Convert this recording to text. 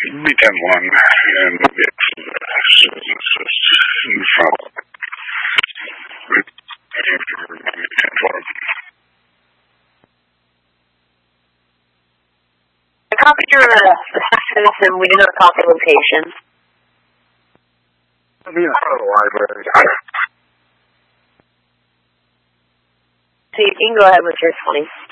we done one, and it's I copied your assessments and we did not copy location. in the library. So you can go ahead with your 20.